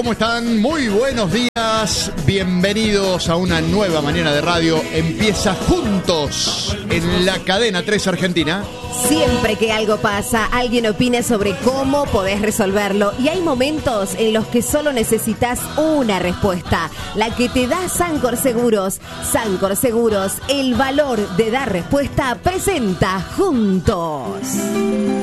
¿Cómo están? Muy buenos días. Bienvenidos a una nueva mañana de radio. Empieza Juntos en la cadena 3 Argentina. Siempre que algo pasa, alguien opina sobre cómo podés resolverlo. Y hay momentos en los que solo necesitas una respuesta. La que te da Sancor Seguros. Sancor Seguros, el valor de dar respuesta, presenta Juntos.